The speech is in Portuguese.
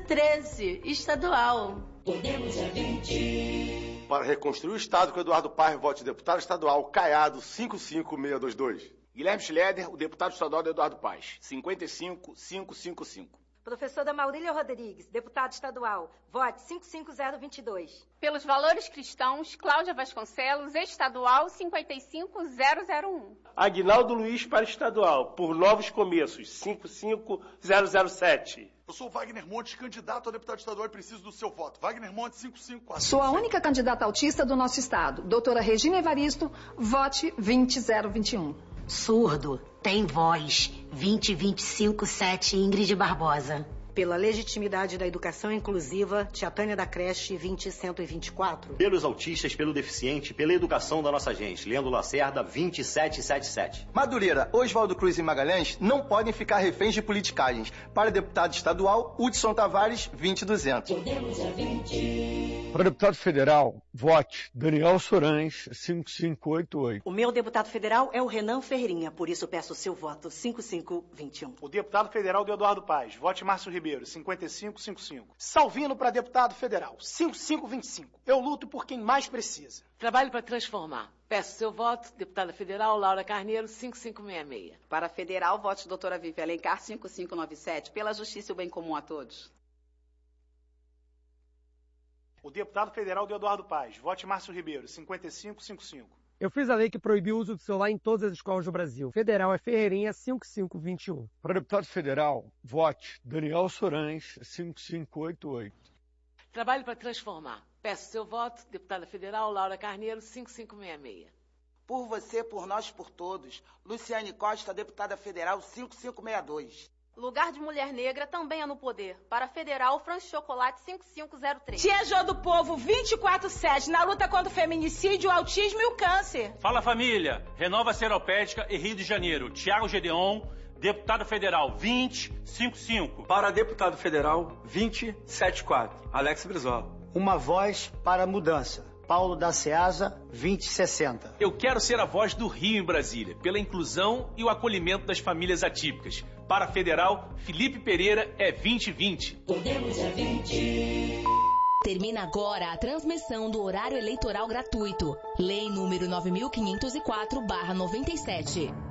13, estadual. Podemos é 20. Para reconstruir o Estado com Eduardo Paes, vote deputado estadual Caiado 55622. Guilherme Schleder, o deputado estadual do Eduardo Paes, 55555. Professora Maurília Rodrigues, deputado estadual, vote 55022. Pelos valores cristãos, Cláudia Vasconcelos, estadual 55001. Aguinaldo Luiz para estadual, por Novos Começos, 55007. Eu sou Wagner Montes, candidato a deputado estadual e preciso do seu voto. Wagner Montes, 554. Sou a única candidata autista do nosso estado. Doutora Regina Evaristo, vote 20021. Surdo, tem voz, 20257, Ingrid Barbosa. Pela legitimidade da educação inclusiva, Tia Tânia da Creche, 20124. Pelos autistas, pelo deficiente, pela educação da nossa gente, Leandro Lacerda, 2777. Madureira, Oswaldo Cruz e Magalhães não podem ficar reféns de politicagens. Para deputado estadual, Hudson Tavares, 20200. Podemos é 20. Para deputado federal, vote Daniel Sorães, 5588. O meu deputado federal é o Renan Ferreirinha, por isso peço o seu voto, 5521. O deputado federal do Eduardo Paes, vote Márcio Ribeiro, 5555. Salvino para deputado federal, 5525. Eu luto por quem mais precisa. Trabalho para transformar. Peço seu voto, deputada federal Laura Carneiro, 5566. Para federal, vote doutora Vivi Alencar, 5597, pela justiça e o bem comum a todos. O deputado federal do Eduardo Paes, vote Márcio Ribeiro, 5555. Eu fiz a lei que proibiu o uso do celular em todas as escolas do Brasil. Federal é Ferreirinha, 5521. Para deputado federal, vote Daniel Sorães, 5588. Trabalho para transformar. Peço seu voto, deputada federal Laura Carneiro, 5566. Por você, por nós, por todos. Luciane Costa, deputada federal, 5562. Lugar de mulher negra também é no poder. Para federal, Francis Chocolate, 5503. Tia Jô do Povo, 247, na luta contra o feminicídio, o autismo e o câncer. Fala família, Renova Seropédica e Rio de Janeiro, Tiago Gedeon, deputado federal, 2055. Para deputado federal, 2074, Alex Brizola. Uma voz para a mudança. Paulo da Ceasa, 2060. Eu quero ser a voz do Rio em Brasília, pela inclusão e o acolhimento das famílias atípicas. Para federal, Felipe Pereira é 2020. Podemos é 20. Termina agora a transmissão do horário eleitoral gratuito. Lei número 9504/97.